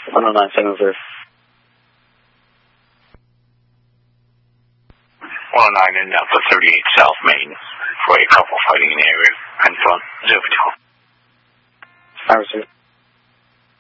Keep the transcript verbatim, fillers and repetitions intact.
one oh nine seven zero. one oh nine in Alpha thirty-eight South Main for a couple fighting in the area. And front, zero two. I received.